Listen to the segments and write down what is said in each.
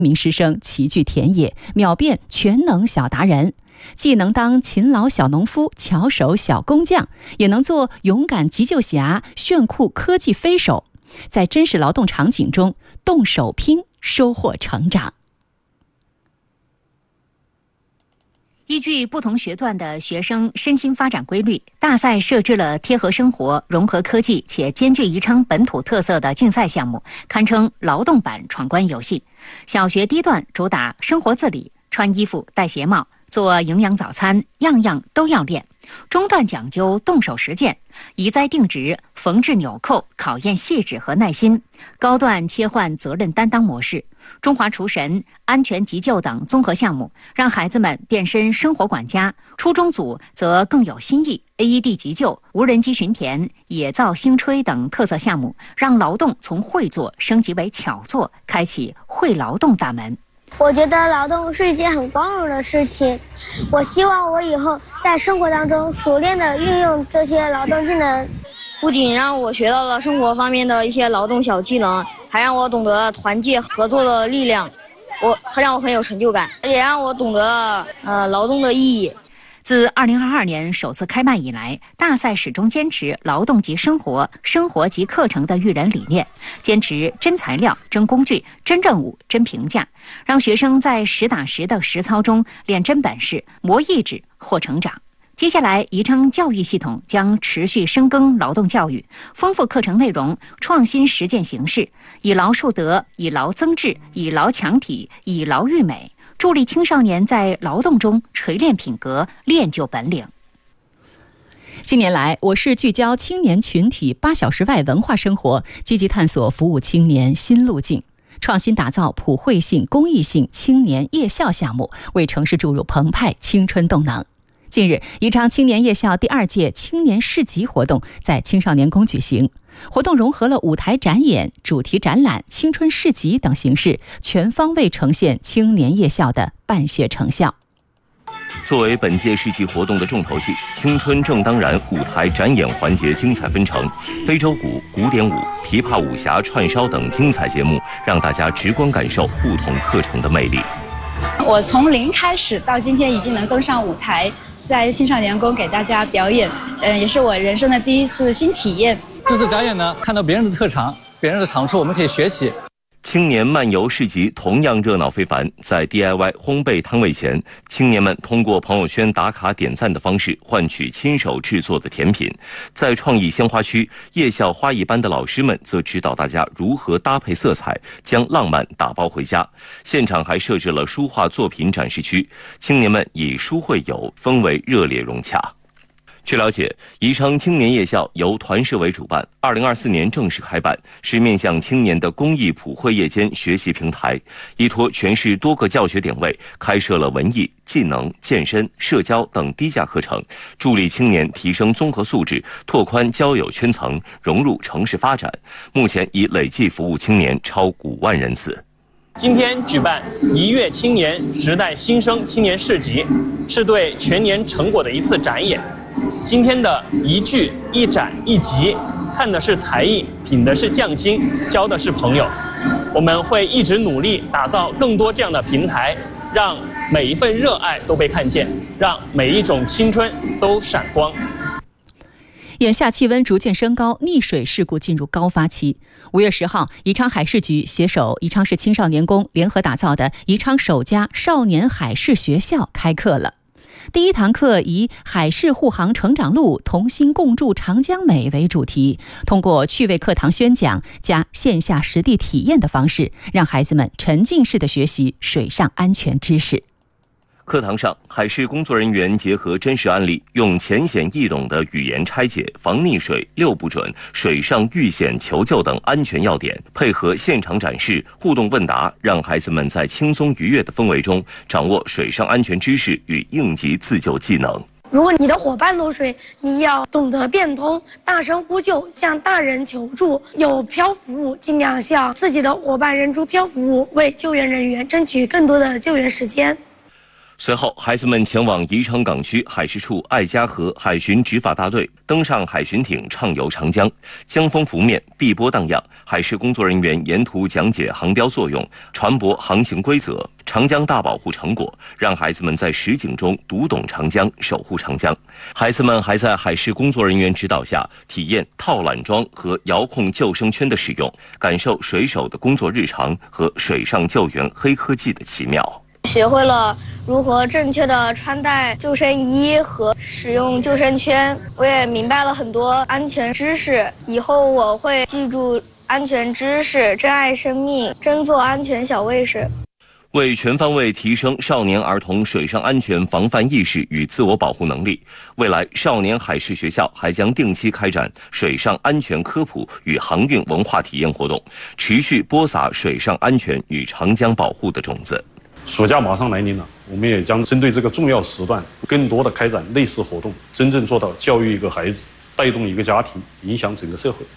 名师生齐聚田野，秒变全能小达人，既能当勤劳小农夫、巧手小工匠，也能做勇敢急救侠、炫酷科技飞手，在真实劳动场景中动手拼，收获成长。 依据不同学段的学生身心发展规律，大赛设置了贴合生活、融合科技且兼具宜昌本土特色的竞赛项目，堪称劳动版闯关游戏。小学低段主打生活自理，穿衣服、戴鞋帽，做营养早餐，样样都要练。中段讲究动手实践，移栽定植、缝制纽扣，考验细致和耐心。高段切换责任担当模式，中华厨神、安全急救等综合项目，让孩子们变身生活管家。初中组则更有新意 ，AED 急救、无人机巡田、野灶星吹等特色项目，让劳动从会做升级为巧做，开启会劳动大门。 我觉得劳动是一件很光荣的事情，我希望我以后在生活当中熟练地运用这些劳动技能， 不仅让我学到了生活方面的一些劳动小技能，还让我懂得团结合作的力量，让我很有成就感，也让我懂得劳动的意义。 自2022年首次开办以来，大赛始终坚持劳动即生活、生活即课程的育人理念，坚持真材料、真工具、真任务、真评价，让学生在实打实的实操中练真本事、磨意志、获成长。接下来，宜昌教育系统将持续深耕劳动教育，丰富课程内容，创新实践形式，以劳树德，以劳增智，以劳强体，以劳育美，助力青少年在劳动中锤炼品格，练就本领。 近年来，我市聚焦青年群体8小时外文化生活，积极探索服务青年新路径，创新打造普惠性、公益性青年夜校项目，为城市注入澎湃青春动能。近日，宜昌青年夜校第2届青年市集活动在青少年宫举行。活动融合了舞台展演、主题展览、青春市集等形式，全方位呈现青年夜校的办学成效。 作为本届市集活动的重头戏，青春正当然舞台展演环节精彩纷呈，非洲鼓、古典舞、琵琶武侠、串烧等精彩节目，让大家直观感受不同课程的魅力。 我从零开始到今天已经能登上舞台，在青少年宫给大家表演，也是我人生的第一次新体验。 这次展演呢，看到别人的特长、别人的长处，我们可以学习。 青年漫游市集同样热闹非凡，在 DIY 烘焙摊位前，青年们通过朋友圈打卡点赞的方式换取亲手制作的甜品。在创意鲜花区，夜校花艺班的老师们则指导大家如何搭配色彩，将浪漫打包回家。现场还设置了书画作品展示区，青年们以书会友，氛围热烈融洽。据了解，宜昌青年夜校由团社委主办，2024年正式开办，是面向青年的公益普惠夜间学习平台，依托全市多个教学点位，开设了文艺、技能、健身、社交等低价课程，助力青年提升综合素质，拓宽交友圈层，融入城市发展。目前已累计服务青年超5万人次。 今天举办1月青年时代新生青年市集，是对全年成果的一次展演。今天的一聚一展一集，看的是才艺，品的是匠心，交的是朋友。我们会一直努力打造更多这样的平台，让每一份热爱都被看见，让每一种青春都闪光。 眼下气温逐渐升高，溺水事故进入高发期。5月10号，宜昌海事局携手宜昌市青少年宫联合打造的宜昌首家少年海事学校开课了。第一堂课以海事护航成长路，同心共筑长江美为主题，通过趣味课堂宣讲加线下实地体验的方式，让孩子们沉浸式的学习水上安全知识。 课堂上，海事工作人员结合真实案例，用浅显易懂的语言拆解防溺水6不准、水上遇险求救等安全要点，配合现场展示、互动问答，让孩子们在轻松愉悦的氛围中掌握水上安全知识与应急自救技能。 如果你的伙伴落水，你要懂得变通，大声呼救，向大人求助。有漂浮物，尽量向自己的伙伴扔出漂浮物，为救援人员争取更多的救援时间。 随后，孩子们前往宜昌港区海事处爱家河海巡执法大队，登上海巡艇畅游长江，江风拂面，碧波荡漾。海事工作人员沿途讲解航标作用，传播航行规则、长江大保护成果，让孩子们在实景中读懂长江，守护长江。孩子们还在海事工作人员指导下，体验套缆桩和遥控救生圈的使用，感受水手的工作日常和水上救援黑科技的奇妙。 学会了如何正确的穿戴救生衣和使用救生圈，我也明白了很多安全知识。以后我会记住安全知识，珍爱生命，争做安全小卫士。 为全方位提升少年儿童水上安全防范意识与自我保护能力，未来少年海事学校还将定期开展水上安全科普与航运文化体验活动，持续播撒水上安全与长江保护的种子。 暑假马上来临了，我们也将针对这个重要时段，更多的开展类似活动，真正做到教育一个孩子，带动一个家庭，影响整个社会。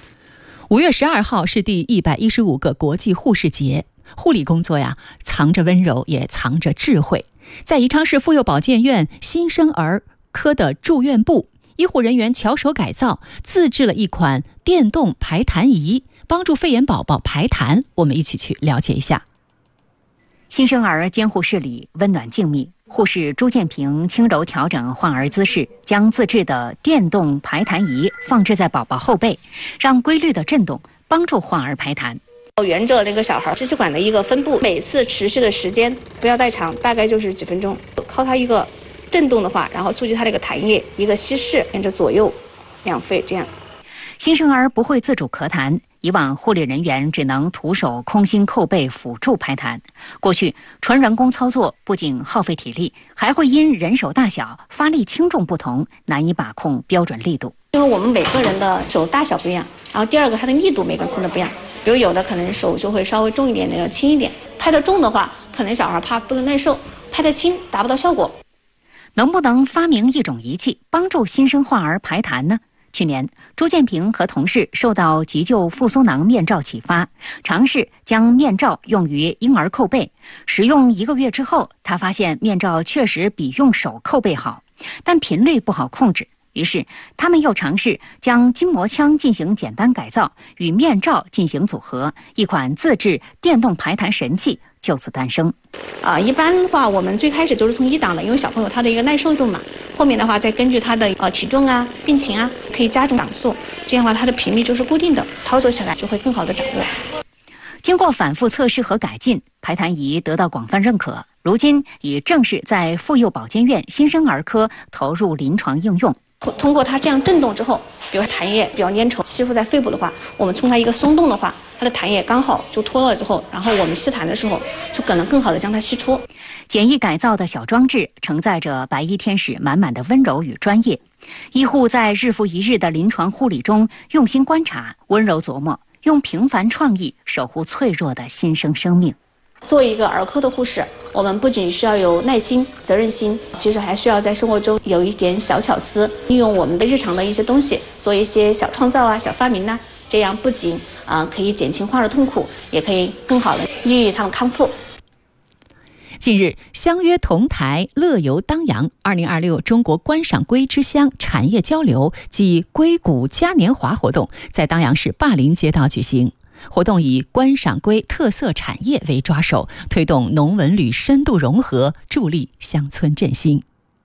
5月12号是第115个国际护士节。护理工作呀，藏着温柔，也藏着智慧。在宜昌市妇幼保健院新生儿科的住院部，医护人员巧手改造，自制了一款电动排痰仪，帮助肺炎宝宝排痰。我们一起去了解一下。 新生儿监护室里温暖静谧，护士朱建平轻柔调整患儿姿势，将自制的电动排痰仪放置在宝宝后背，让规律的震动帮助患儿排痰。 沿着那个小孩支气管的一个分布，每次持续的时间不要太长，大概就是几分钟。靠它一个震动的话，然后促进它这个痰液一个稀释，沿着左右两肺这样。 新生儿不会自主咳痰，以往护理人员只能徒手空心扣背辅助排痰。过去纯人工操作不仅耗费体力，还会因人手大小、发力轻重不同，难以把控标准力度。 因为我们每个人的手大小不一样，然后第二个它的密度每个人控的不一样。比如有的可能手就会稍微重一点，那个轻一点。拍得重的话，可能小孩怕不能耐受；拍得轻达不到效果。 能不能发明一种仪器帮助新生患儿排痰呢？去年，朱建平和同事受到急救复苏囊面罩启发，尝试将面罩用于婴儿扣背。使用1个月之后，他发现面罩确实比用手扣背好，但频率不好控制。于是，他们又尝试将筋膜枪进行简单改造，与面罩进行组合，一款自制电动排痰神器就此诞生。 一般的话，我们最开始就是从1档的，因为小朋友他的一个耐受度嘛。后面的话，再根据他的体重啊、病情啊，可以加重档数。这样的话，它的频率就是固定的，操作起来就会更好的掌握。 经过反复测试和改进，排痰仪得到广泛认可，如今已正式在妇幼保健院新生儿科投入临床应用。 通过它这样震动之后，比如痰液比较粘稠，吸附在肺部的话，我们从它一个松动的话，它的痰液刚好就脱了之后，然后我们吸痰的时候就可能更好的将它吸出。 简易改造的小装置承载着白衣天使满满的温柔与专业。医护在日复一日的临床护理中用心观察，温柔琢磨，用平凡创意守护脆弱的新生生命。 做一个儿科的护士，我们不仅需要有耐心、责任心，其实还需要在生活中有一点小巧思，利用我们的日常的一些东西，做一些小创造啊、小发明呐，这样不仅可以减轻患儿痛苦，也可以更好的利于他们康复。 近日，相约同台，乐游当阳，2026中国观赏龟之乡产业交流暨龟谷嘉年华活动在当阳市灞陵街道举行。活动以观赏龟特色产业为抓手，推动农文旅深度融合，助力乡村振兴。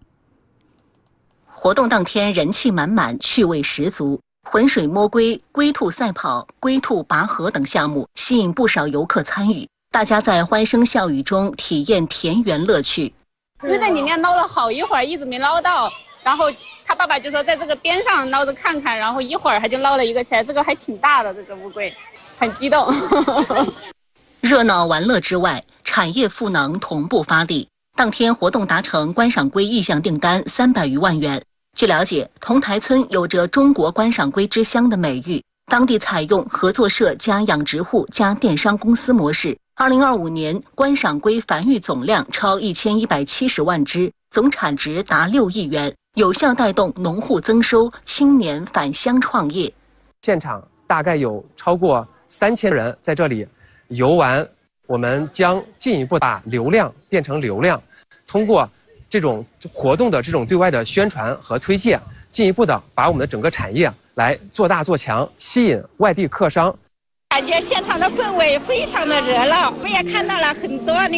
活动当天人气满满，趣味十足，浑水摸龟、龟兔赛跑、龟兔拔河等项目吸引不少游客参与。大家在欢声笑语中体验田园乐趣。 就在里面捞了好一会儿，一直没捞到，然后他爸爸就说在这个边上捞着看看，然后一会儿他就捞了一个起来，这个还挺大的，这只乌龟很激动。 热闹玩乐之外，产业赋能同步发力。当天活动达成观赏龟意向订单300余万元。据了解，同台村有着中国观赏龟之乡的美誉，当地采用合作社加养殖户加电商公司模式。2025年观赏龟繁育总量超1170万只，总产值达6亿元，有效带动农户增收，青年返乡创业。 现场大概有超过3000人在这里游玩，我们将进一步把流量变成流量， 通过这种活动的这种对外的宣传和推介，进一步的把我们的整个产业来做大做强，吸引外地客商。 感觉现场的氛围非常的热闹，我也看到了很多